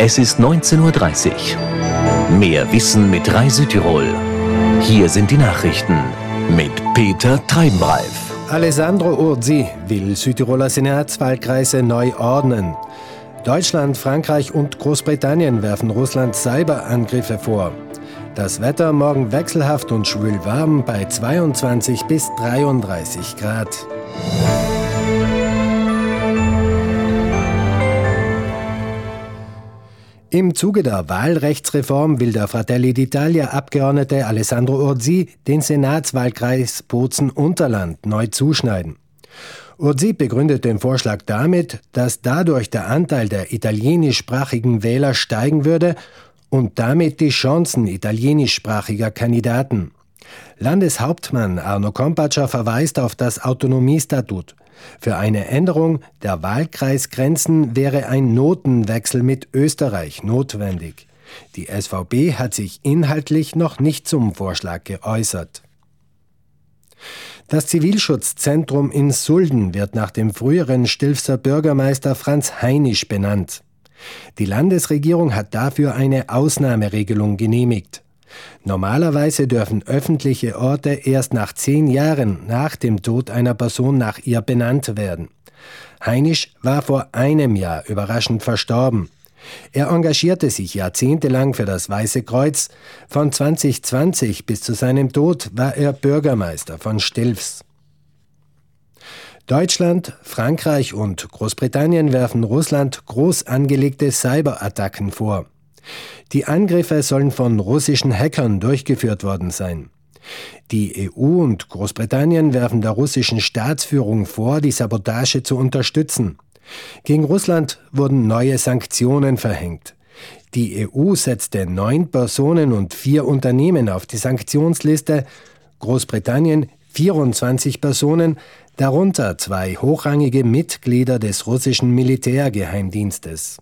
Es ist 19:30 Uhr. Mehr Wissen mit Rai Südtirol. Hier sind die Nachrichten mit Peter Treibenreif. Alessandro Urzi will Südtiroler Senatswahlkreise neu ordnen. Deutschland, Frankreich und Großbritannien werfen Russland Cyberangriffe vor. Das Wetter morgen wechselhaft und schwül warm bei 22 bis 33 Grad. Im Zuge der Wahlrechtsreform will der Fratelli d'Italia-Abgeordnete Alessandro Urzi den Senatswahlkreis Bozen-Unterland neu zuschneiden. Urzi begründet den Vorschlag damit, dass dadurch der Anteil der italienischsprachigen Wähler steigen würde und damit die Chancen italienischsprachiger Kandidaten. Landeshauptmann Arno Kompatscher verweist auf das Autonomiestatut. Für eine Änderung der Wahlkreisgrenzen wäre ein Notenwechsel mit Österreich notwendig. Die SVP hat sich inhaltlich noch nicht zum Vorschlag geäußert. Das Zivilschutzzentrum in Sulden wird nach dem früheren Stilfser Bürgermeister Franz Heinisch benannt. Die Landesregierung hat dafür eine Ausnahmeregelung genehmigt. Normalerweise dürfen öffentliche Orte erst nach 10 Jahren nach dem Tod einer Person nach ihr benannt werden. Heinisch war vor einem Jahr überraschend verstorben. Er engagierte sich jahrzehntelang für das Weiße Kreuz. Von 2020 bis zu seinem Tod war er Bürgermeister von Stilfs. Deutschland, Frankreich und Großbritannien werfen Russland groß angelegte Cyberattacken vor. Die Angriffe sollen von russischen Hackern durchgeführt worden sein. Die EU und Großbritannien werfen der russischen Staatsführung vor, die Sabotage zu unterstützen. Gegen Russland wurden neue Sanktionen verhängt. Die EU setzte 9 Personen und 4 Unternehmen auf die Sanktionsliste, Großbritannien 24 Personen, darunter 2 hochrangige Mitglieder des russischen Militärgeheimdienstes.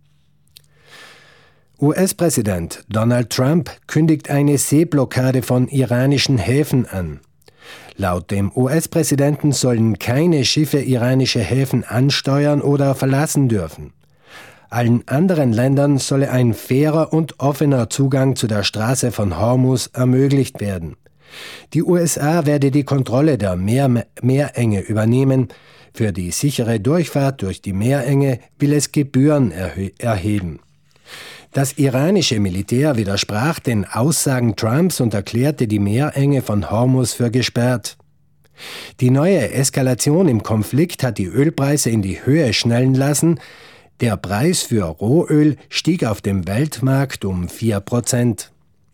US-Präsident Donald Trump kündigt eine Seeblockade von iranischen Häfen an. Laut dem US-Präsidenten sollen keine Schiffe iranische Häfen ansteuern oder verlassen dürfen. Allen anderen Ländern solle ein fairer und offener Zugang zu der Straße von Hormuz ermöglicht werden. Die USA werde die Kontrolle der Meerenge übernehmen. Für die sichere Durchfahrt durch die Meerenge will es Gebühren erheben. Das iranische Militär widersprach den Aussagen Trumps und erklärte die Meerenge von Hormuz für gesperrt. Die neue Eskalation im Konflikt hat die Ölpreise in die Höhe schnellen lassen. Der Preis für Rohöl stieg auf dem Weltmarkt um 4%.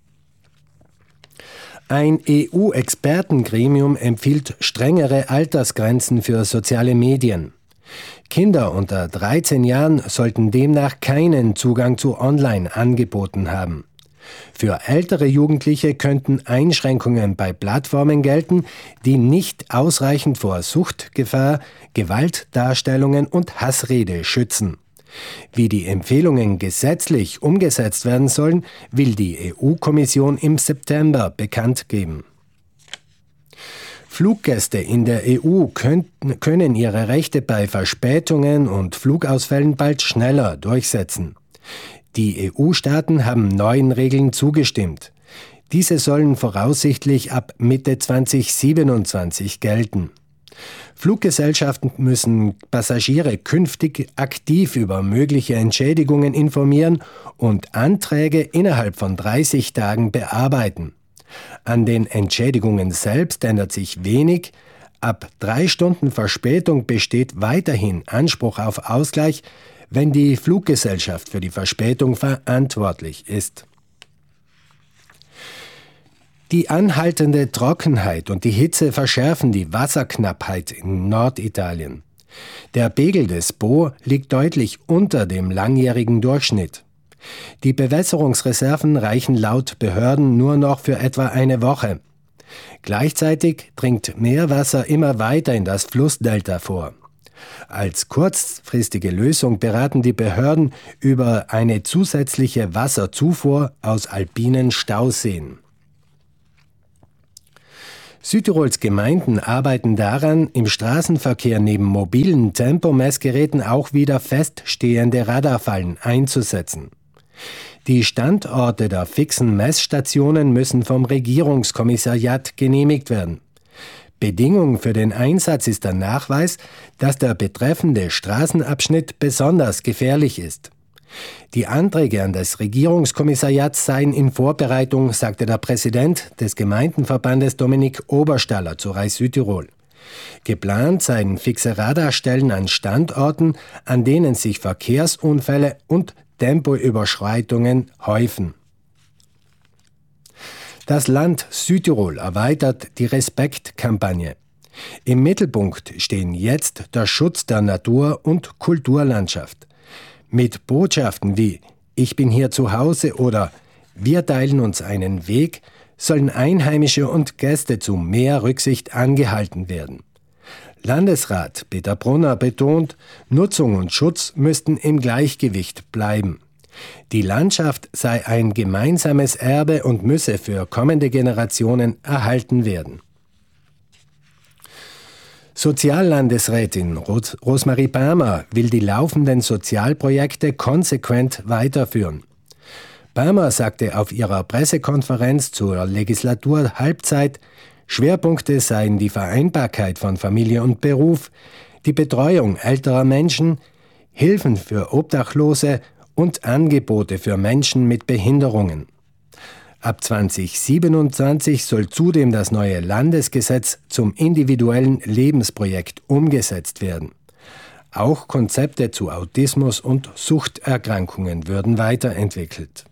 Ein EU-Expertengremium empfiehlt strengere Altersgrenzen für soziale Medien. Kinder unter 13 Jahren sollten demnach keinen Zugang zu Online-Angeboten haben. Für ältere Jugendliche könnten Einschränkungen bei Plattformen gelten, die nicht ausreichend vor Suchtgefahr, Gewaltdarstellungen und Hassrede schützen. Wie die Empfehlungen gesetzlich umgesetzt werden sollen, will die EU-Kommission im September bekannt geben. Fluggäste in der EU können ihre Rechte bei Verspätungen und Flugausfällen bald schneller durchsetzen. Die EU-Staaten haben neuen Regeln zugestimmt. Diese sollen voraussichtlich ab Mitte 2027 gelten. Fluggesellschaften müssen Passagiere künftig aktiv über mögliche Entschädigungen informieren und Anträge innerhalb von 30 Tagen bearbeiten. An den Entschädigungen selbst ändert sich wenig. Ab 3 Stunden Verspätung besteht weiterhin Anspruch auf Ausgleich, wenn die Fluggesellschaft für die Verspätung verantwortlich ist. Die anhaltende Trockenheit und die Hitze verschärfen die Wasserknappheit in Norditalien. Der Pegel des Po liegt deutlich unter dem langjährigen Durchschnitt. Die Bewässerungsreserven reichen laut Behörden nur noch für etwa eine Woche. Gleichzeitig dringt Meerwasser immer weiter in das Flussdelta vor. Als kurzfristige Lösung beraten die Behörden über eine zusätzliche Wasserzufuhr aus alpinen Stauseen. Südtirols Gemeinden arbeiten daran, im Straßenverkehr neben mobilen Tempomessgeräten auch wieder feststehende Radarfallen einzusetzen. Die Standorte der fixen Messstationen müssen vom Regierungskommissariat genehmigt werden. Bedingung für den Einsatz ist der Nachweis, dass der betreffende Straßenabschnitt besonders gefährlich ist. Die Anträge an das Regierungskommissariat seien in Vorbereitung, sagte der Präsident des Gemeindenverbandes Dominik Oberstaller zu Rai Südtirol. Geplant seien fixe Radarstellen an Standorten, an denen sich Verkehrsunfälle und Tempoüberschreitungen häufen. Das Land Südtirol erweitert die Respekt-Kampagne. Im Mittelpunkt stehen jetzt der Schutz der Natur- und Kulturlandschaft. Mit Botschaften wie »Ich bin hier zu Hause« oder »Wir teilen uns einen Weg« sollen Einheimische und Gäste zu mehr Rücksicht angehalten werden. Landesrat Peter Brunner betont, Nutzung und Schutz müssten im Gleichgewicht bleiben. Die Landschaft sei ein gemeinsames Erbe und müsse für kommende Generationen erhalten werden. Soziallandesrätin Rosmarie Palmer will die laufenden Sozialprojekte konsequent weiterführen. Palmer sagte auf ihrer Pressekonferenz zur Legislaturhalbzeit, Schwerpunkte seien die Vereinbarkeit von Familie und Beruf, die Betreuung älterer Menschen, Hilfen für Obdachlose und Angebote für Menschen mit Behinderungen. Ab 2027 soll zudem das neue Landesgesetz zum individuellen Lebensprojekt umgesetzt werden. Auch Konzepte zu Autismus und Suchterkrankungen würden weiterentwickelt.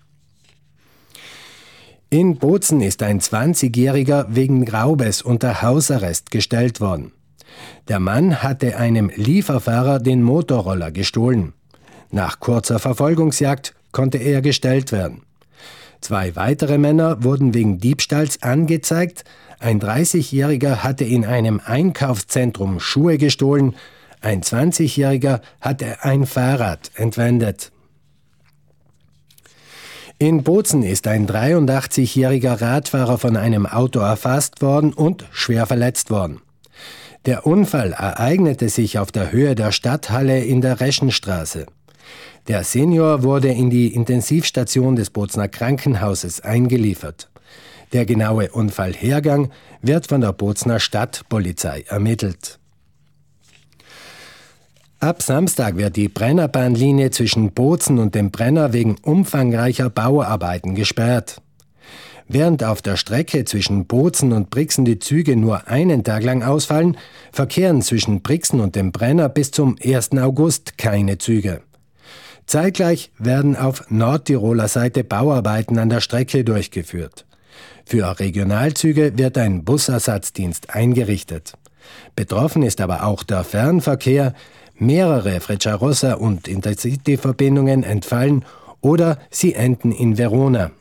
In Bozen ist ein 20-Jähriger wegen Raubes unter Hausarrest gestellt worden. Der Mann hatte einem Lieferfahrer den Motorroller gestohlen. Nach kurzer Verfolgungsjagd konnte er gestellt werden. 2 weitere Männer wurden wegen Diebstahls angezeigt. Ein 30-Jähriger hatte in einem Einkaufszentrum Schuhe gestohlen. Ein 20-Jähriger hatte ein Fahrrad entwendet. In Bozen ist ein 83-jähriger Radfahrer von einem Auto erfasst worden und schwer verletzt worden. Der Unfall ereignete sich auf der Höhe der Stadthalle in der Reschenstraße. Der Senior wurde in die Intensivstation des Bozener Krankenhauses eingeliefert. Der genaue Unfallhergang wird von der Bozener Stadtpolizei ermittelt. Ab Samstag wird die Brennerbahnlinie zwischen Bozen und dem Brenner wegen umfangreicher Bauarbeiten gesperrt. Während auf der Strecke zwischen Bozen und Brixen die Züge nur einen Tag lang ausfallen, verkehren zwischen Brixen und dem Brenner bis zum 1. August keine Züge. Zeitgleich werden auf Nordtiroler Seite Bauarbeiten an der Strecke durchgeführt. Für Regionalzüge wird ein Busersatzdienst eingerichtet. Betroffen ist aber auch der Fernverkehr. Mehrere Frecciarossa- und Intercity-Verbindungen entfallen oder sie enden in Verona.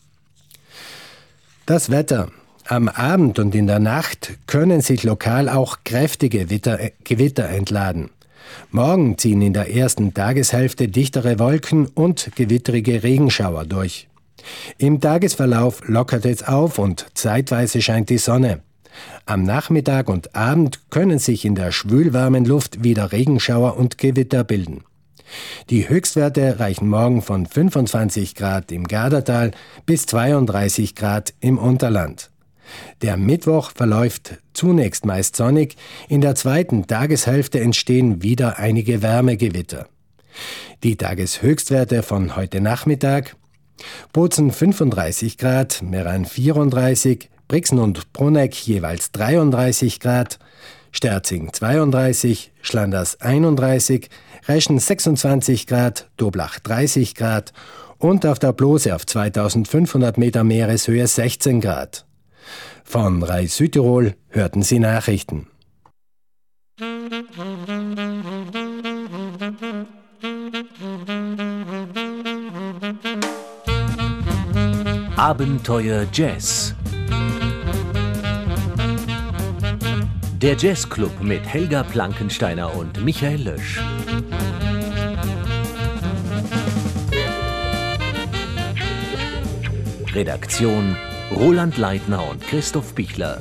Das Wetter. Am Abend und in der Nacht können sich lokal auch kräftige Gewitter entladen. Morgen ziehen in der ersten Tageshälfte dichtere Wolken und gewittrige Regenschauer durch. Im Tagesverlauf lockert es auf und zeitweise scheint die Sonne. Am Nachmittag und Abend können sich in der schwülwarmen Luft wieder Regenschauer und Gewitter bilden. Die Höchstwerte reichen morgen von 25 Grad im Gardatal bis 32 Grad im Unterland. Der Mittwoch verläuft zunächst meist sonnig, in der zweiten Tageshälfte entstehen wieder einige Wärmegewitter. Die Tageshöchstwerte von heute Nachmittag: Bozen 35 Grad, Meran 34, Brixen und Bruneck jeweils 33 Grad, Sterzing 32, Schlanders 31, Reschen 26 Grad, Doblach 30 Grad und auf der Blose auf 2500 Meter Meereshöhe 16 Grad. Von Rai Südtirol hörten Sie Nachrichten. Abenteuer Jazz. Der Jazzclub mit Helga Plankensteiner und Michael Lösch. Redaktion Roland Leitner und Christoph Bichler.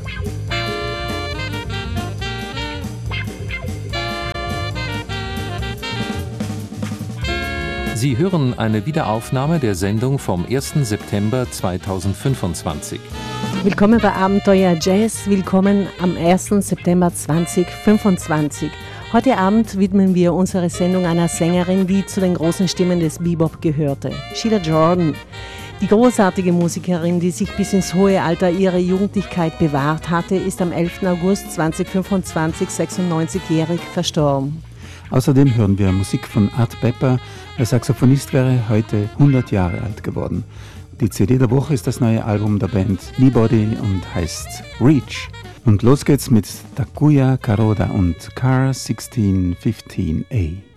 Sie hören eine Wiederaufnahme der Sendung vom 1. September 2025. Willkommen bei Abenteuer Jazz, willkommen am 1. September 2025. Heute Abend widmen wir unsere Sendung einer Sängerin, die zu den großen Stimmen des Bebop gehörte, Sheila Jordan. Die großartige Musikerin, die sich bis ins hohe Alter ihrer Jugendlichkeit bewahrt hatte, ist am 11. August 2025 96-jährig verstorben. Außerdem hören wir Musik von Art Pepper. Der Saxophonist wäre heute 100 Jahre alt geworden. Die CD der Woche ist das neue Album der Band Nobody und heißt Reach. Und los geht's mit Takuya Karoda und Car 1615A.